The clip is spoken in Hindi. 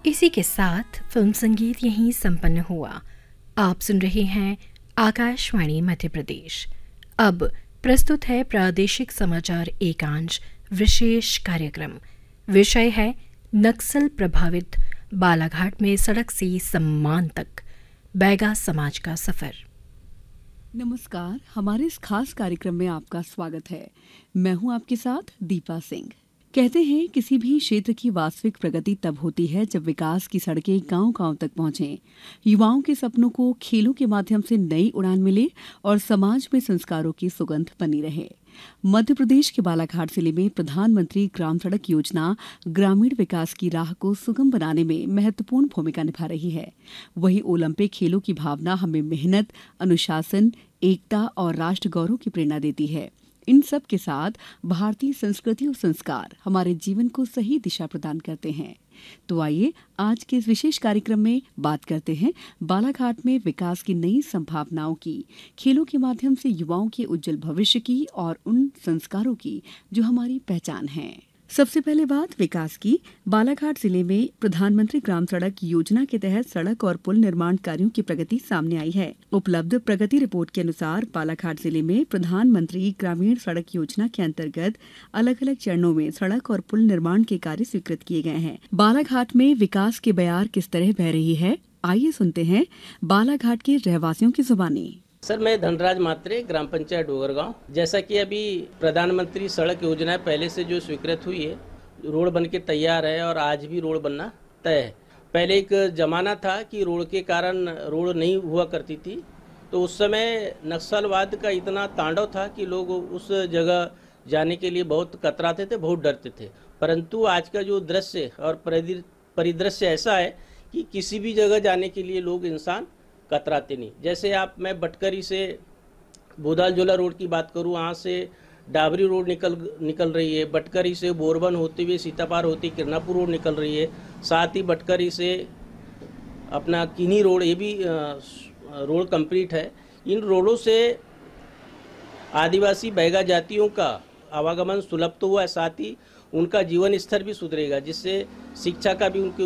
इसी के साथ फिल्म संगीत यहीं संपन्न हुआ। आप सुन रहे हैं आकाशवाणी मध्य प्रदेश। अब प्रस्तुत है प्रादेशिक समाचार एकांश विशेष कार्यक्रम। विषय है नक्सल प्रभावित बालाघाट में सड़क से सम्मान तक बैगा समाज का सफर। नमस्कार, हमारे इस खास कार्यक्रम में आपका स्वागत है। मैं हूं आपके साथ दीपा सिंह। कहते हैं किसी भी क्षेत्र की वास्तविक प्रगति तब होती है जब विकास की सड़कें गांव-गांव तक पहुंचें, युवाओं के सपनों को खेलों के माध्यम से नई उड़ान मिले और समाज में संस्कारों की सुगंध बनी रहे। मध्य प्रदेश के बालाघाट जिले में प्रधानमंत्री ग्राम सड़क योजना ग्रामीण विकास की राह को सुगम बनाने में महत्वपूर्ण भूमिका निभा रही है। वहीं ओलंपिक खेलों की भावना हमें मेहनत, अनुशासन, एकता और राष्ट्र गौरव की प्रेरणा देती है। इन सब के साथ भारतीय संस्कृति और संस्कार हमारे जीवन को सही दिशा प्रदान करते हैं। तो आइए आज के इस विशेष कार्यक्रम में बात करते हैं बालाघाट में विकास की नई संभावनाओं की, खेलों के माध्यम से युवाओं के उज्जवल भविष्य की और उन संस्कारों की जो हमारी पहचान है। सबसे पहले बात विकास की। बालाघाट जिले में प्रधानमंत्री ग्राम सड़क योजना के तहत सड़क और पुल निर्माण कार्यों की प्रगति सामने आई है। उपलब्ध प्रगति रिपोर्ट के अनुसार बालाघाट जिले में प्रधानमंत्री ग्रामीण सड़क योजना के अंतर्गत अलग अलग चरणों में सड़क और पुल निर्माण के कार्य स्वीकृत किए गए हैं। बालाघाट में विकास की बयार किस तरह बह रही है, आइए सुनते हैं बालाघाट के रहवासियों की जुबानी। सर, मैं धनराज मात्रे, ग्राम पंचायत डोगरगांव। जैसा कि अभी प्रधानमंत्री सड़क योजना पहले से जो स्वीकृत हुई है, रोड बन के तैयार है और आज भी रोड बनना तय है। पहले एक जमाना था कि रोड के कारण रोड नहीं हुआ करती थी, तो उस समय नक्सलवाद का इतना तांडव था कि लोग उस जगह जाने के लिए बहुत कतराते थे, बहुत डरते थे। परंतु आज का जो दृश्य और परिदृश्य ऐसा है कि किसी भी जगह जाने के लिए लोग इंसान कतराते नहीं। जैसे मैं बटकरी से बोदाल-जोला रोड की बात करूँ, वहाँ से डाबरी रोड निकल रही है। बटकरी से बोरबन होते हुए सीतापार होती किरनापुर रोड निकल रही है। साथ ही बटकरी से अपना किन्ही रोड, ये भी रोड कंप्लीट है। इन रोडों से आदिवासी बैगा जातियों का आवागमन सुलभ तो हुआ है, साथ ही उनका जीवन स्तर भी सुधरेगा, जिससे शिक्षा का भी उनके